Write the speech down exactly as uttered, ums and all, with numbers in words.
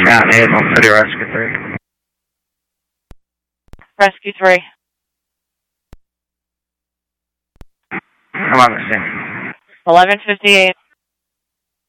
Mountain eight, one City Rescue three. Rescue three. I'm on the scene. eleven fifty-eight.